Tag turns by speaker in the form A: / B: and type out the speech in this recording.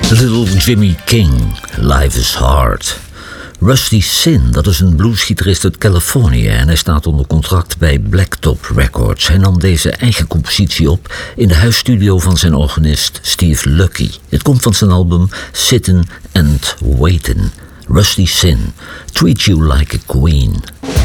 A: Little Jimmy King, Life is Hard. Rusty Sin, dat is een bluesgitarist uit Californië en hij staat onder contract bij Blacktop Records. Hij nam deze eigen compositie op in de huisstudio van zijn organist Steve Lucky. Het komt van zijn album Sittin' and Waitin'. Rusty Sin, Treat You Like a Queen.